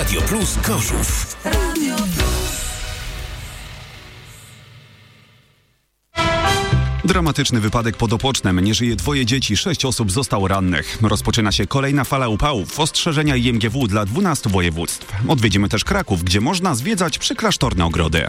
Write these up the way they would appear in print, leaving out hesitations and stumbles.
Radio Plus Gorzów. Radio Plus. Dramatyczny wypadek pod Opocznem. Nie żyje 2 dzieci, 6 osób zostało rannych. Rozpoczyna się kolejna fala upałów. Ostrzeżenia IMGW dla 12 województw. Odwiedzimy też Kraków, gdzie można zwiedzać przyklasztorne ogrody.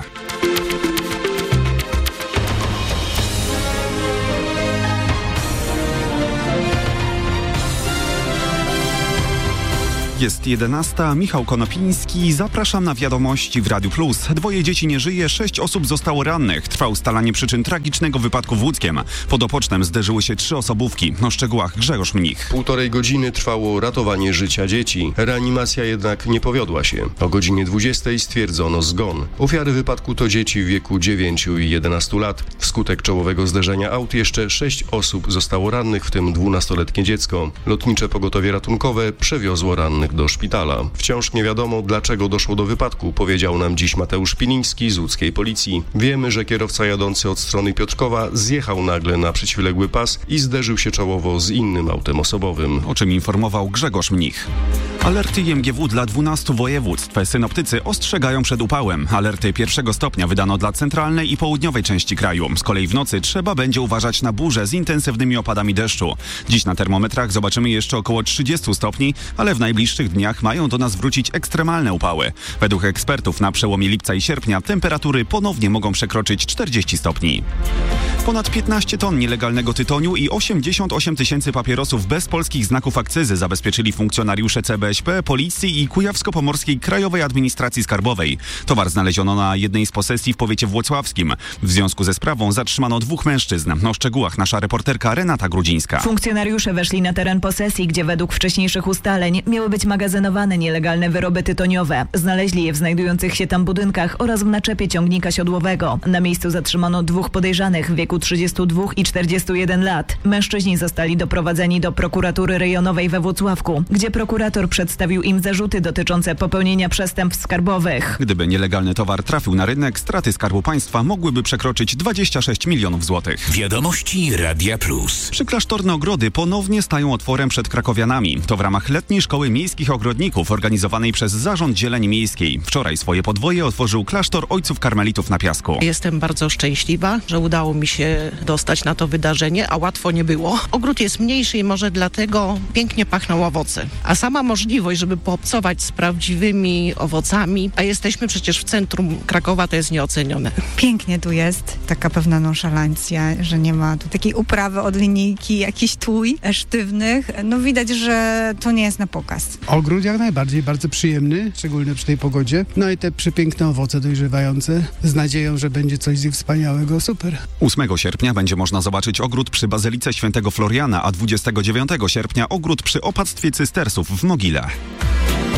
Jest 11. Michał Konopiński. Zapraszam na wiadomości w Radiu Plus. 2 dzieci nie żyje, 6 osób zostało rannych. Trwa ustalanie przyczyn tragicznego wypadku w Łódzkiem. Pod Opocznem zderzyły się 3 osobówki. O szczegółach Grzegorz Mnich. 1,5 godziny trwało ratowanie życia dzieci. Reanimacja jednak nie powiodła się. O godzinie 20 stwierdzono zgon. Ofiary wypadku to dzieci w wieku 9 i 11 lat. Wskutek czołowego zderzenia aut jeszcze 6 osób zostało rannych, w tym 12-letnie dziecko. Lotnicze pogotowie ratunkowe przewiozło rannych do szpitala. Wciąż nie wiadomo, dlaczego doszło do wypadku, powiedział nam dziś Mateusz Piliński z łódzkiej policji. Wiemy, że kierowca jadący od strony Piotrkowa zjechał nagle na przeciwległy pas i zderzył się czołowo z innym autem osobowym. O czym informował Grzegorz Mnich. Alerty IMGW dla 12 województw. Synoptycy ostrzegają przed upałem. Alerty 1 stopnia wydano dla centralnej i południowej części kraju. Z kolei w nocy trzeba będzie uważać na burze z intensywnymi opadami deszczu. Dziś na termometrach zobaczymy jeszcze około 30 stopni, ale w najbliższych dniach mają do nas wrócić ekstremalne upały. Według ekspertów na przełomie lipca i sierpnia temperatury ponownie mogą przekroczyć 40 stopni. Ponad 15 ton nielegalnego tytoniu i 88 tysięcy papierosów bez polskich znaków akcyzy zabezpieczyli funkcjonariusze CBŚP, Policji i Kujawsko-Pomorskiej Krajowej Administracji Skarbowej. Towar znaleziono na jednej z posesji w powiecie włocławskim. W związku ze sprawą zatrzymano 2 mężczyzn. O szczegółach nasza reporterka Renata Grudzińska. Funkcjonariusze weszli na teren posesji, gdzie według wcześniejszych ustaleń miały być magazynowane nielegalne wyroby tytoniowe. Znaleźli je w znajdujących się tam budynkach oraz w naczepie ciągnika siodłowego. Na miejscu zatrzymano 2 podejrzanych w wieku 32 i 41 lat. Mężczyźni zostali doprowadzeni do prokuratury rejonowej we Włocławku, gdzie prokurator przedstawił im zarzuty dotyczące popełnienia przestępstw skarbowych. Gdyby nielegalny towar trafił na rynek, straty Skarbu Państwa mogłyby przekroczyć 26 milionów złotych. Wiadomości Radia Plus. Przyklasztorne ogrody ponownie stają otworem przed krakowianami. To w ramach letniej szkoły miejskich ogrodników organizowanej przez Zarząd Zieleni Miejskiej. Wczoraj swoje podwoje otworzył klasztor Ojców Karmelitów na Piasku. Jestem bardzo szczęśliwa, że udało mi się dostać na to wydarzenie, a łatwo nie było. Ogród jest mniejszy i może dlatego pięknie pachną owoce. A sama możliwość, żeby poobcować z prawdziwymi owocami, a jesteśmy przecież w centrum Krakowa, to jest nieocenione. Pięknie tu jest, taka pewna nonszalancja, że nie ma tu takiej uprawy od linijki, jakichś tłuj sztywnych. No widać, że to nie jest na pokaz. Ogród jak najbardziej, bardzo przyjemny, szczególnie przy tej pogodzie. No i te przepiękne owoce dojrzewające, z nadzieją, że będzie coś z nich wspaniałego, super. 8 sierpnia będzie można zobaczyć ogród przy Bazylice Świętego Floriana, a 29 sierpnia ogród przy opactwie cystersów w Mogile.